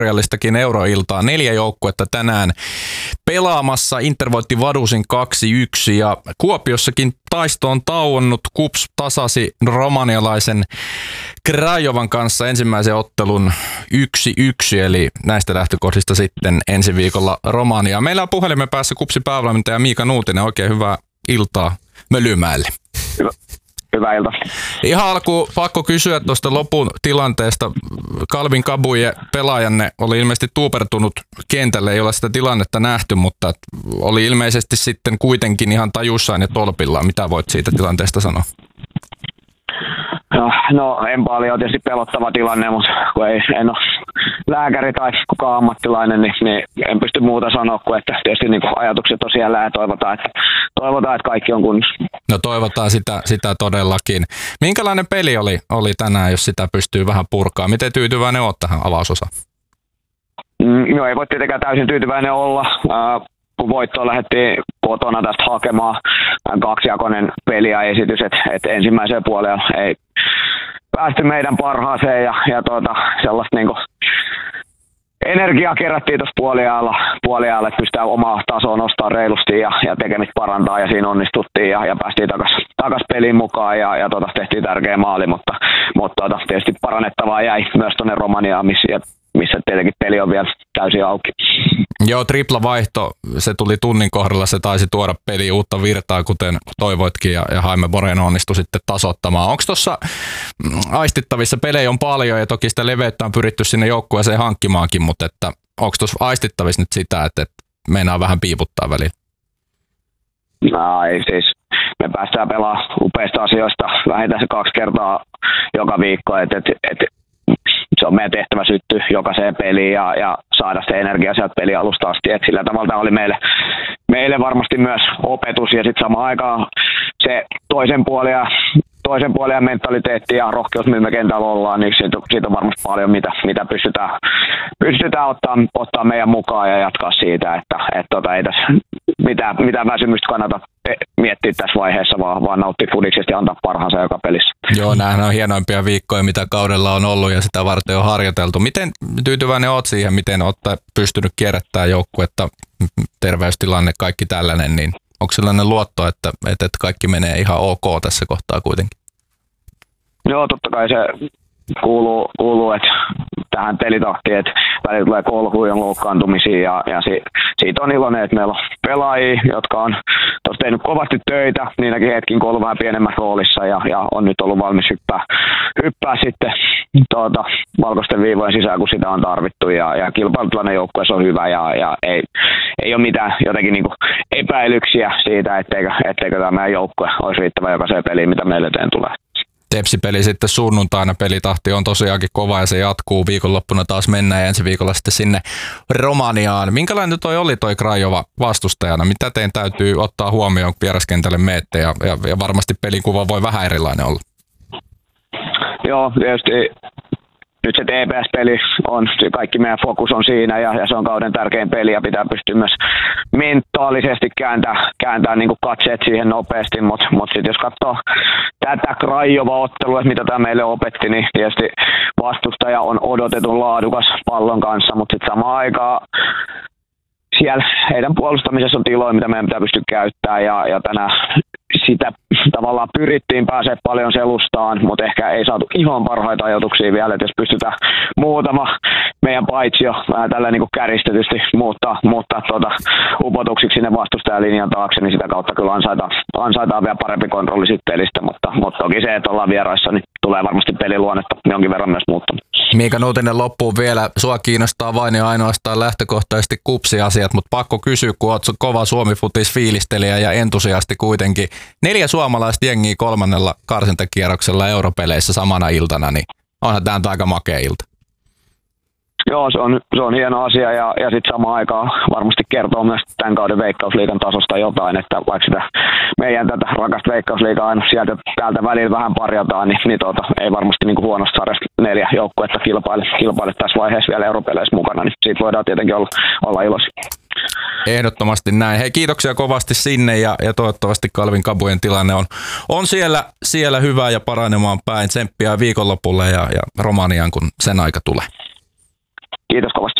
historiallistakin euroiltaa. 4 joukkuetta tänään pelaamassa. Inter voitti Vadusin 2-1 ja Kuopiossakin taisto on tauonnut. KuPS tasasi romanialaisen Craiovan kanssa ensimmäisen ottelun 1-1, eli näistä lähtökohdista sitten ensi viikolla Romania. Meillä on puhelimen päässä KuPSin päävalmentaja Miika Nuutinen. Oikein hyvää iltaa Möllymäelle. Hyvää iltaa. Ihan alkuun pakko kysyä tuosta lopun tilanteesta. Calvin Kabuje, pelaajanne, oli ilmeisesti tuupertunut kentälle. Ei ole sitä tilannetta nähty, mutta oli ilmeisesti sitten kuitenkin ihan tajussaan ja tolpillaan. Mitä voit siitä tilanteesta sanoa? No Empali on tietysti pelottava tilanne, mutta kun en ole lääkäri tai kukaan ammattilainen, niin en pysty muuta sanoa kuin, että tietysti niin kuin ajatukset on siellä ja toivotaan, että kaikki on kunnossa. No toivotaan sitä todellakin. Minkälainen peli oli tänään, jos sitä pystyy vähän purkaa? Miten tyytyväinen olet tähän avausosaan? No ei voi tietenkään täysin tyytyväinen olla. Kun voittoon lähdettiin kotona tästä hakemaan, kaksijakoinen peli ja esitys, että ensimmäiseen puoleen ei päästy meidän parhaaseen ja sellaista niinku energiaa kerättiin tuossa puoliajalla, että pystytään omaa tasoa nostaa reilusti ja tekemistä parantaa ja siinä onnistuttiin ja päästiin takas pelin mukaan ja tehtiin tärkeä maali, mutta tietysti parannettavaa jäi myös tuonne Romaniaan, missä tietenkin peli on vielä täysin auki. Joo, tripla vaihto, se tuli tunnin kohdalla, se taisi tuoda peliin uutta virtaa, kuten toivoitkin, ja Jaime Moreno onnistui sitten tasoittamaan. Onko tuossa aistittavissa, pelejä on paljon, ja toki sitä leveyttä on pyritty sinne joukkueeseen hankkimaankin, mutta että onko tuossa aistittavissa nyt sitä, että meinaa vähän piiputtaa välillä? No ei siis, me päästään pelaamaan upeista asioista vähintään se 2 kertaa joka viikko, että se on meidän tehtävä syttyä jokaiseen peliin ja saada se energia sieltä pelialusta asti. Et sillä tavalla tämä oli meille varmasti myös opetus ja sitten samaan aikaan se toisen puolen mentaliteetti ja rohkeus, millä me kentällä ollaan, niin siitä on varmasti paljon, mitä pystytään ottaa meidän mukaan ja jatkaa siitä, että ei tässä mitään väsymystä kannata miettiä tässä vaiheessa, vaan nauttia fudiksesta ja antaa parhaansa joka pelissä. Joo, nämähän on hienoimpia viikkoja, mitä kaudella on ollut ja sitä varten on harjoiteltu. Miten tyytyväinen olet siihen, miten olet pystynyt kierrättämään joukkuetta, terveystilanne, kaikki tällainen, niin onko sellainen luotto, että kaikki menee ihan ok tässä kohtaa kuitenkin? Joo, totta kai se kuuluu että tähän pelitahtiin, että välillä tulee kolhuja loukkaantumisia ja siitä on iloinen, että meillä on pelaajia, jotka on tehnyt kovasti töitä niinäkin hetkin, kun on ollut vähän pienemmässä roolissa ja on nyt ollut valmis hyppää sitten valkoisten viivojen sisään, kun sitä on tarvittu ja kilpailutilanne joukkueessa on hyvä ja ei ole mitään jotenkin niinku epäilyksiä siitä, etteikö tämä meidän joukkue olisi riittävä jokaiseen peliin, mitä meille eteen tulee. Tepsi-peli sitten sunnuntaina, pelitahti on tosiaankin kova ja se jatkuu, viikonloppuna taas mennään ja ensi viikolla sitten sinne Romaniaan. Minkälainen oli toi Craiova vastustajana? Mitä teidän täytyy ottaa huomioon, kun vieraskentälle meette ja varmasti pelikuva voi vähän erilainen olla? Joo, tietysti nyt se TPS-peli on, kaikki meidän fokus on siinä ja se on kauden tärkein peli ja pitää pystyä myös mentaalisesti kääntää niin kuin katseet siihen nopeasti, mutta sitten jos katsoo tätä Craiova-ottelua, mitä tämä meille opetti, niin tietysti vastustaja on odotetun laadukas pallon kanssa, mutta sitten samaan aikaan siellä heidän puolustamisessa on tiloja, mitä meidän pitää pystyä käyttämään ja tänään sitä tavallaan pyrittiin pääsee paljon selustaan, mutta ehkä ei saatu ihan parhaita ajatuksia vielä, että jos pystytään muutama meidän paitsio vähän tällä niin kuin kärjistetysti muuttaa upotuksiksi sinne vastustajalinjan taakse, niin sitä kautta kyllä ansaitaan vielä parempi kontrolli siitä pelistä, mutta toki se, että ollaan vieraissa, niin tulee varmasti peliluonnetta jonkin verran myös muuttamaan. Miika Nuutinen, loppuun vielä. Sua kiinnostaa vain ja ainoastaan lähtökohtaisesti KuPS-asiat, mutta pakko kysyä, kun oot kova Suomi-futis-fiilistelijä ja entusiasti kuitenkin. 4 suomalaista jengiä 3. karsintakierroksella europeleissä samana iltana, niin onhan tämä aika makea ilta. Joo, se on hieno asia ja sitten samaan aikaan varmasti kertoo myös tämän kauden Veikkausliigan tasosta jotain, että vaikka sitä meidän tätä rakasta Veikkausliigaa aina sieltä täältä välillä vähän parjataan, niin ei varmasti niin kuin huonosta sarjasta 4 joukkuetta kilpaile tässä vaiheessa vielä europeleissä mukana, niin siitä voidaan tietenkin olla iloisia. Ehdottomasti näin. Hei, kiitoksia kovasti sinne ja toivottavasti Calvin Kabujen tilanne on siellä hyvä ja paranemaan päin. Tsemppiä viikonlopulle ja Romaniaan, kun sen aika tulee. Kiitos kovasti.